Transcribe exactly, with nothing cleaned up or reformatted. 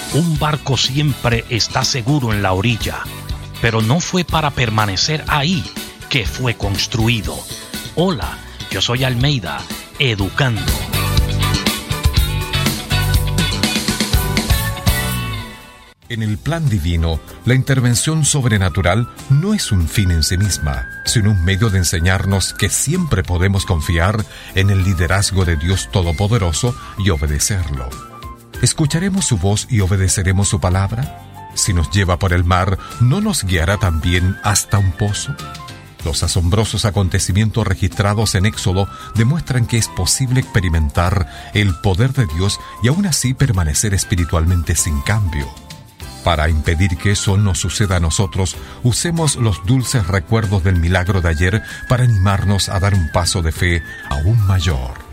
Un barco siempre está seguro en la orilla, pero no fue para permanecer ahí que fue construido. Hola, yo soy Almeida, educando. En el plan divino, la intervención sobrenatural no es un fin en sí misma, sino un medio de enseñarnos que siempre podemos confiar en el liderazgo de Dios Todopoderoso y obedecerlo. ¿Escucharemos su voz y obedeceremos su palabra? Si nos lleva por el mar, ¿no nos guiará también hasta un pozo? Los asombrosos acontecimientos registrados en Éxodo demuestran que es posible experimentar el poder de Dios y aún así permanecer espiritualmente sin cambio. Para impedir que eso nos suceda a nosotros, usemos los dulces recuerdos del milagro de ayer para animarnos a dar un paso de fe aún mayor.